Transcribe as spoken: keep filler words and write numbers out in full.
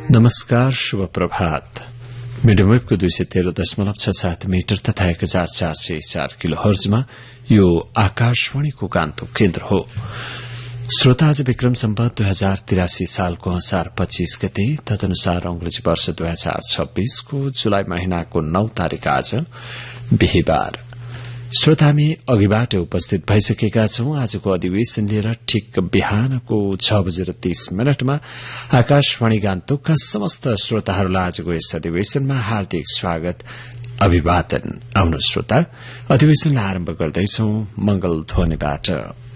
नमस्कार, शुभ प्रभात। मिडियम वेभको दुई सय तेह्र दशमलव छ सात मिटर तथा एक हजार चार सय चार किलो हर्जमा यो आकाशवाणीको गान्तोक केन्द्र हो। श्रोता, आज विक्रम सम्वत दुई हजार तिरासी सालको असार पच्चीस गते तदनुसार अंग्रेजी वर्ष दुई हजार छब्बीसको जुलाई महिनाको नौ तारीक आज बिहिबार। श्रोता, हामी अघिबाट उपस्थित भइसकेका छौं। आजको अधिवेशन लिएर ठिक बिहानको छ बजेर तीस मिनटमा आकाशवाणी गान्तोकका समस्त श्रोताहरूलाई आजको यस अधिवेशनमा हार्दिक स्वागत, अभिवादन। आउनु श्रोता, अधिवेशनलाई आरम्भ गर्दैछौ मंगल ध्वनिबाट।